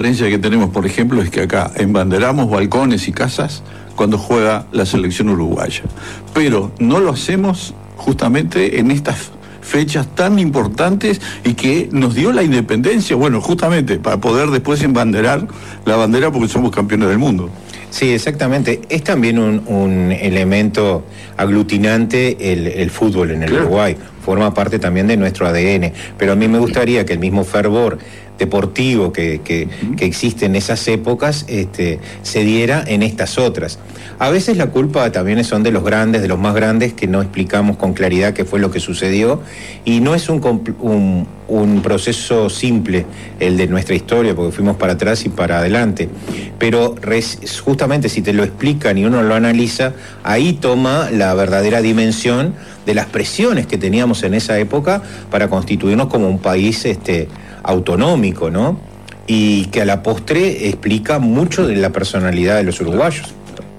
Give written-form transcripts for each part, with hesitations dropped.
diferencia que tenemos, por ejemplo, es que acá embanderamos balcones y casas cuando juega la selección uruguaya. Pero no lo hacemos justamente en estas fechas tan importantes y que nos dio la independencia, bueno, justamente para poder después embanderar la bandera porque somos campeones del mundo. Sí, exactamente. Es también un elemento aglutinante el fútbol en el Uruguay. Forma parte también de nuestro ADN. Pero a mí me gustaría que el mismo fervor deportivo que existe en esas épocas se diera en estas otras. A veces la culpa también son de los grandes, de los más grandes, que no explicamos con claridad qué fue lo que sucedió, y no es un proceso simple el de nuestra historia, porque fuimos para atrás y para adelante, pero justamente si te lo explican y uno lo analiza, ahí toma la verdadera dimensión de las presiones que teníamos en esa época para constituirnos como un país autonómico, ¿no? Y que a la postre explica mucho de la personalidad de los uruguayos.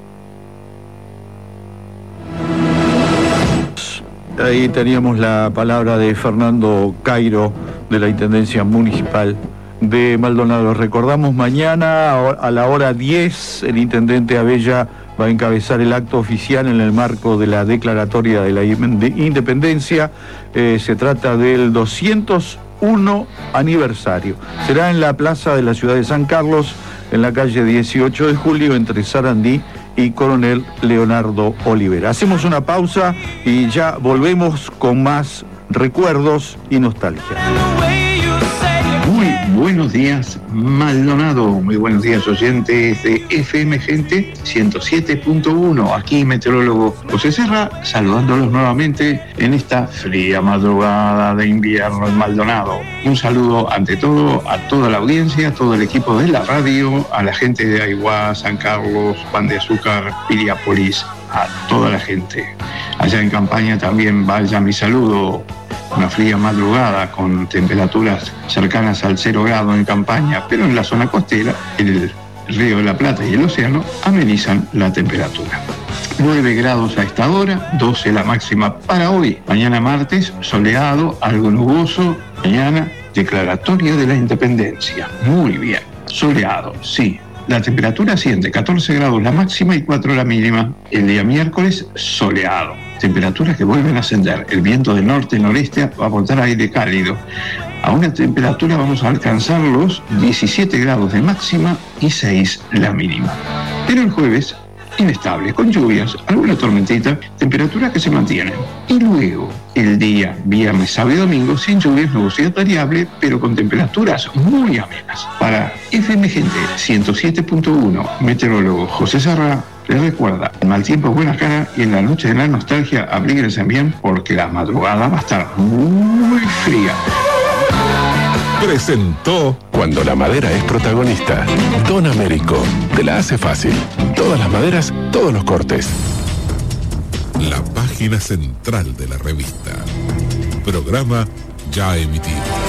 Ahí teníamos la palabra de Fernando Cairo, de la Intendencia Municipal de Maldonado. Recordamos, mañana a la hora 10, el intendente Abella va a encabezar el acto oficial en el marco de la declaratoria de la independencia. Se trata del 201 aniversario. Será en la plaza de la ciudad de San Carlos, en la calle 18 de julio, entre Sarandí y Coronel Leonardo Olivera. Hacemos una pausa y ya volvemos con más recuerdos y nostalgia. Muy buenos días, Maldonado. Muy buenos días, oyentes de FM Gente 107.1. Aquí meteorólogo José Serra, saludándolos nuevamente en esta fría madrugada de invierno en Maldonado. Un saludo ante todo a toda la audiencia, a todo el equipo de la radio, a la gente de Aiguá, San Carlos, Pan de Azúcar, Piriápolis, a toda la gente. Allá en campaña también vaya mi saludo. Una fría madrugada con temperaturas cercanas al 0 grado en campaña, pero en la zona costera, el Río de la Plata y el océano amenizan la temperatura. 9 grados a esta hora, 12 la máxima para hoy. Mañana martes, soleado, algo nuboso. Mañana, declaratoria de la independencia. Muy bien, soleado, sí. La temperatura asciende, 14 grados la máxima y 4 la mínima. El día miércoles, soleado. Temperaturas que vuelven a ascender. El viento del norte-noreste va a aportar aire cálido. A una temperatura vamos a alcanzar los 17 grados de máxima y 6 la mínima. Pero el jueves, inestable, con lluvias, alguna tormentita, temperaturas que se mantienen. Y luego, el día viernes, sábado y domingo, sin lluvias, nubosidad variable, pero con temperaturas muy amenas. Para FM Gente 107.1, meteorólogo José Serra, les recuerda, el mal tiempo es buena cara y en la noche de la nostalgia ablíguense bien porque la madrugada va a estar muy fría. Presentó Cuando la madera es protagonista. Don Américo, te la hace fácil. Todas las maderas, todos los cortes. La página central de la revista. Programa ya emitido.